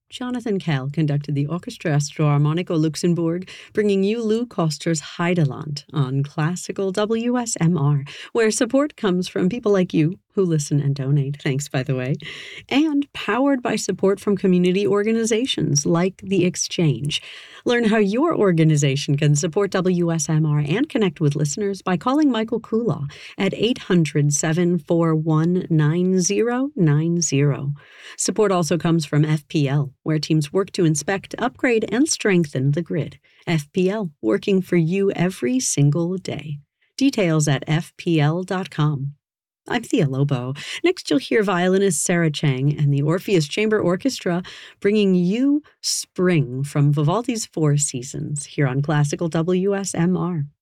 Jonathan Kell conducted the Orchestra Astroharmonico Luxembourg, bringing you Lou Koster's Heideland on Classical WSMR, where support comes from people like you who listen and donate. Thanks, by the way. And powered by support from community organizations like The Exchange. Learn how your organization can support WSMR and connect with listeners by calling Michael Kulaw at 800-741-9090. Support also comes from FPL, where teams work to inspect, upgrade, and strengthen the grid. FPL, working for you every single day. Details at fpl.com. I'm Thea Lobo. Next, you'll hear violinist Sarah Chang and the Orpheus Chamber Orchestra bringing you Spring from Vivaldi's Four Seasons here on Classical WSMR.